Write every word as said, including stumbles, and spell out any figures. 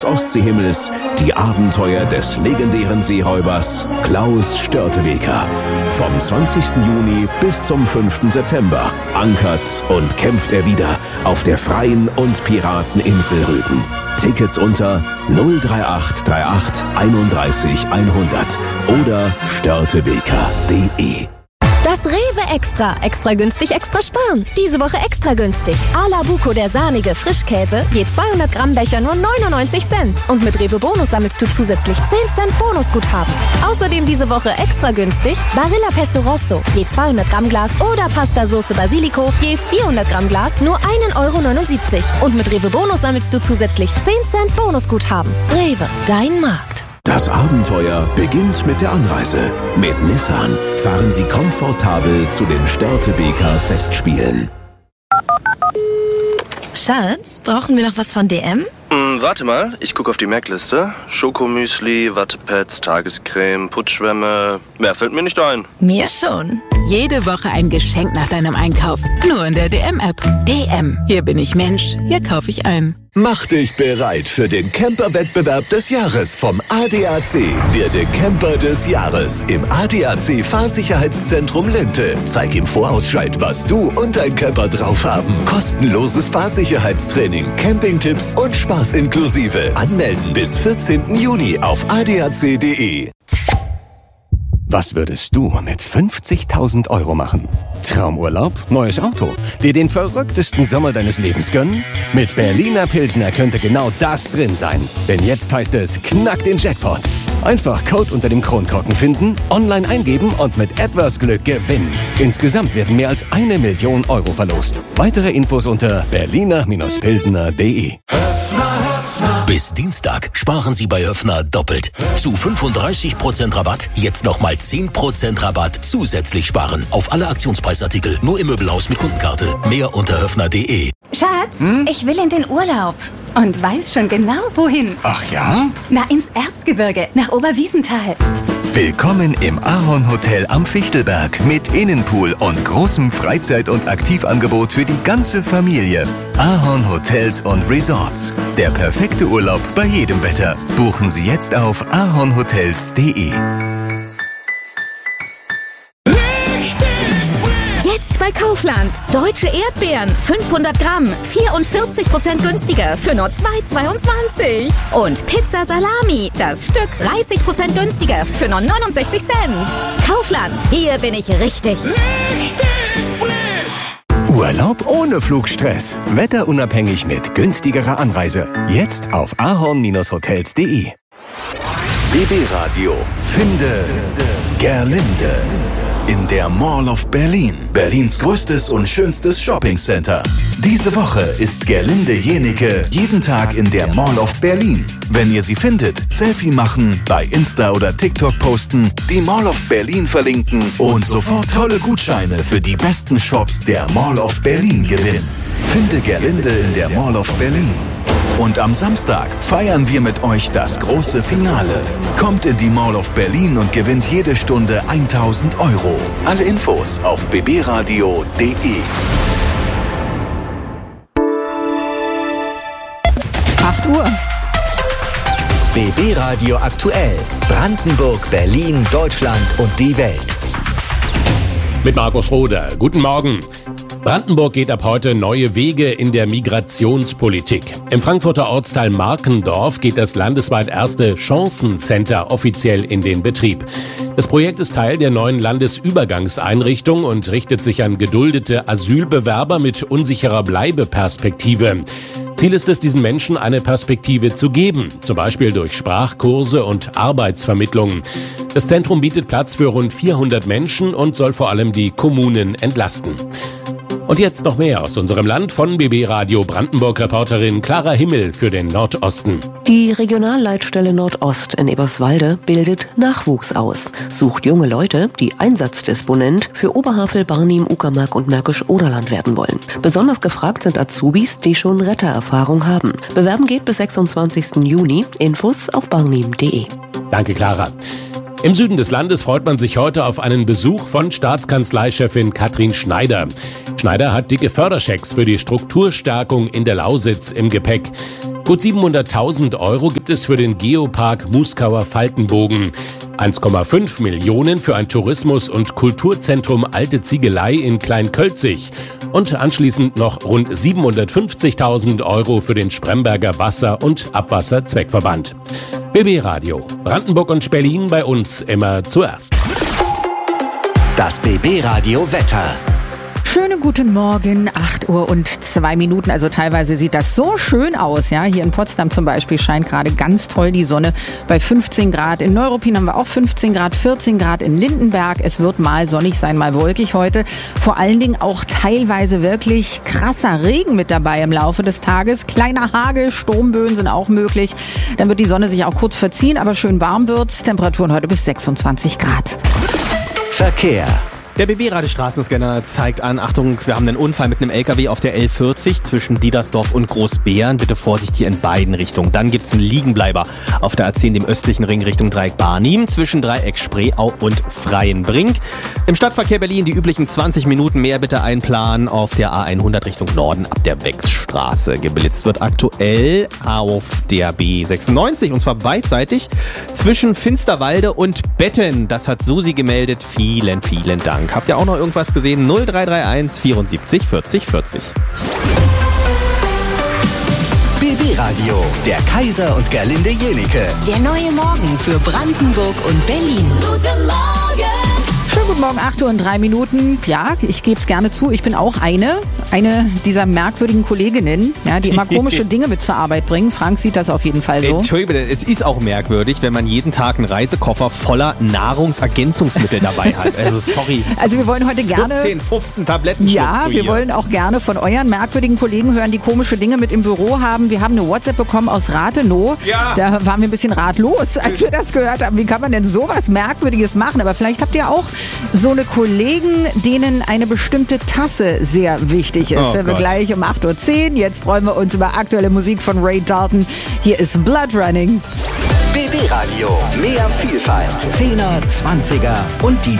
Ostseehimmels die Abenteuer des legendären Seeräubers Klaus Störtebeker. Vom zwanzigsten Juni bis zum fünften September ankert und kämpft er wieder auf der freien und Pirateninsel Rügen. Tickets unter null drei acht drei acht einunddreißig hundert oder störtebeker punkt de. Das Rewe Extra. Extra günstig, extra sparen. Diese Woche extra günstig. Ala Buco, der sahnige Frischkäse, je zweihundert Gramm Becher nur neunundneunzig Cent. Und mit Rewe Bonus sammelst du zusätzlich zehn Cent Bonusguthaben. Außerdem diese Woche extra günstig Barilla Pesto Rosso, je zweihundert Gramm Glas oder Pasta Sauce Basilico, je vierhundert Gramm Glas nur ein Euro neunundsiebzig. Und mit Rewe Bonus sammelst du zusätzlich zehn Cent Bonusguthaben. Rewe, dein Markt. Das Abenteuer beginnt mit der Anreise. Mit Nissan fahren Sie komfortabel zu den Störtebeker Festspielen. Schatz, brauchen wir noch was von D M? Hm, warte mal, ich gucke auf die Merkliste. Schokomüsli, Wattepads, Tagescreme, Putzschwämme. Mehr fällt mir nicht ein. Mir schon. Jede Woche ein Geschenk nach deinem Einkauf. Nur in der D M-App. D M. Hier bin ich Mensch. Hier kaufe ich ein. Mach dich bereit für den Camper-Wettbewerb des Jahres vom A D A C. Werde Camper des Jahres im A D A C Fahrsicherheitszentrum Linte. Zeig im Vorausscheid, was du und dein Camper drauf haben. Kostenloses Fahrsicherheitstraining, Campingtipps und Spaß inklusive. Anmelden bis vierzehnten Juni auf a d a c punkt d e. Was würdest du mit fünfzigtausend Euro machen? Traumurlaub? Neues Auto? Dir den verrücktesten Sommer deines Lebens gönnen? Mit Berliner Pilsner könnte genau das drin sein. Denn jetzt heißt es, knack den Jackpot. Einfach Code unter dem Kronkorken finden, online eingeben und mit etwas Glück gewinnen. Insgesamt werden mehr als eine Million Euro verlost. Weitere Infos unter berliner pilsner punkt de. Bis Dienstag sparen Sie bei Höffner doppelt. Zu fünfunddreißig Prozent Rabatt, jetzt nochmal zehn Prozent Rabatt zusätzlich sparen. Auf alle Aktionspreisartikel, nur im Möbelhaus mit Kundenkarte. Mehr unter höffner punkt de. Schatz, hm? ich will in den Urlaub. Und weiß schon genau, wohin. Ach ja? Na, ins Erzgebirge, nach Oberwiesenthal. Willkommen im Ahorn Hotel am Fichtelberg mit Innenpool und großem Freizeit- und Aktivangebot für die ganze Familie. Ahorn Hotels und Resorts. Der perfekte Urlaub bei jedem Wetter. Buchen Sie jetzt auf ahornhotels punkt de. Jetzt bei Kaufland. Deutsche Erdbeeren, fünfhundert Gramm, vierundvierzig Prozent günstiger für nur zwei Euro zweiundzwanzig. Und Pizza Salami, das Stück dreißig Prozent günstiger für nur neunundsechzig Cent. Kaufland, hier bin ich richtig. Richtig frisch. Urlaub ohne Flugstress. Wetterunabhängig mit günstigerer Anreise. Jetzt auf ahorn hotels punkt de. B B Radio. Finde Gerlinde. In der Mall of Berlin, Berlins größtes und schönstes Shoppingcenter. Diese Woche ist Gerlinde Jenike jeden Tag in der Mall of Berlin. Wenn ihr sie findet, Selfie machen, bei Insta oder TikTok posten, die Mall of Berlin verlinken und sofort tolle Gutscheine für die besten Shops der Mall of Berlin gewinnen. Finde Gerlinde in der Mall of Berlin. Und am Samstag feiern wir mit euch das große Finale. Kommt in die Mall of Berlin und gewinnt jede Stunde tausend Euro. Alle Infos auf b b radio punkt de. acht Uhr. B B Radio aktuell. Brandenburg, Berlin, Deutschland und die Welt. Mit Markus Roder. Guten Morgen. Brandenburg geht ab heute neue Wege in der Migrationspolitik. Im Frankfurter Ortsteil Markendorf geht das landesweit erste Chancencenter offiziell in den Betrieb. Das Projekt ist Teil der neuen Landesübergangseinrichtung und richtet sich an geduldete Asylbewerber mit unsicherer Bleibeperspektive. Ziel ist es, diesen Menschen eine Perspektive zu geben, zum Beispiel durch Sprachkurse und Arbeitsvermittlungen. Das Zentrum bietet Platz für rund vierhundert Menschen und soll vor allem die Kommunen entlasten. Und jetzt noch mehr aus unserem Land von B B Radio Brandenburg-Reporterin Clara Himmel für den Nordosten. Die Regionalleitstelle Nordost in Eberswalde bildet Nachwuchs aus, sucht junge Leute, die Einsatzdisponent für Oberhavel, Barnim, Uckermark und Märkisch-Oderland werden wollen. Besonders gefragt sind Azubis, die schon Rettererfahrung haben. Bewerben geht bis sechsundzwanzigsten Juni. Infos auf barnim punkt de. Danke, Clara. Im Süden des Landes freut man sich heute auf einen Besuch von Staatskanzleichefin Katrin Schneider. Schneider hat dicke Förderschecks für die Strukturstärkung in der Lausitz im Gepäck. Gut siebenhunderttausend Euro gibt es für den Geopark Muskauer Faltenbogen. eins Komma fünf Millionen für ein Tourismus- und Kulturzentrum Alte Ziegelei in Kleinkölzig. Und anschließend noch rund siebenhundertfünfzigtausend Euro für den Spremberger Wasser- und Abwasserzweckverband. B B Radio, Brandenburg und Berlin bei uns immer zuerst. Das B B Radio Wetter. Schönen guten Morgen, acht Uhr und zwei Minuten. Also teilweise sieht das so schön aus. Ja, hier in Potsdam zum Beispiel scheint gerade ganz toll die Sonne bei fünfzehn Grad. In Neuruppin haben wir auch fünfzehn Grad, vierzehn Grad in Lindenberg. Es wird mal sonnig sein, mal wolkig heute. Vor allen Dingen auch teilweise wirklich krasser Regen mit dabei im Laufe des Tages. Kleiner Hagel, Sturmböen sind auch möglich. Dann wird die Sonne sich auch kurz verziehen, aber schön warm wird's. Temperaturen heute bis sechsundzwanzig Grad. Verkehr. Der B B-Radio Straßenscanner zeigt an, Achtung, wir haben einen Unfall mit einem L K W auf der L vierzig zwischen Diedersdorf und Großbeeren. Bitte Vorsicht hier in beiden Richtungen. Dann gibt's einen Liegenbleiber auf der A zehn, dem östlichen Ring Richtung Dreieck Barnim, zwischen Dreieck Spreeau und Freienbrink. Im Stadtverkehr Berlin die üblichen zwanzig Minuten mehr bitte einplanen auf der A hundert Richtung Norden ab der Wechsstraße. Geblitzt wird aktuell auf der B sechsundneunzig und zwar beidseitig zwischen Finsterwalde und Betten. Das hat Susi gemeldet. Vielen, vielen Dank. Habt ihr auch noch irgendwas gesehen? null drei drei eins vierundsiebzig vierzig vierzig. B B-Radio, der Kaiser und Gerlinde Jenike. Der neue Morgen für Brandenburg und Berlin. Guten Morgen! Schönen guten Morgen, acht Uhr und drei Minuten. Ja, ich gebe es gerne zu, ich bin auch eine, eine dieser merkwürdigen Kolleginnen, ja, die immer komische Dinge mit zur Arbeit bringen. Frank sieht das auf jeden Fall so. Entschuldigung, es ist auch merkwürdig, wenn man jeden Tag einen Reisekoffer voller Nahrungsergänzungsmittel dabei hat. Also sorry. Also wir wollen heute gerne... vierzehn, fünfzehn Tabletten. Ja, wir wollen auch gerne von euren merkwürdigen Kollegen hören, die komische Dinge mit im Büro haben. Wir haben eine WhatsApp bekommen aus Rathenow. Ja. Da waren wir ein bisschen ratlos, als wir das gehört haben. Wie kann man denn sowas Merkwürdiges machen? Aber vielleicht habt ihr auch so eine Kollegen, denen eine bestimmte Tasse sehr wichtig ist. Oh Hören wir Gott. gleich um acht Uhr zehn. Jetzt freuen wir uns über aktuelle Musik von Ray Dalton. Hier ist Blood Running. B B-Radio, mehr Vielfalt. Zehner, Zwanziger und die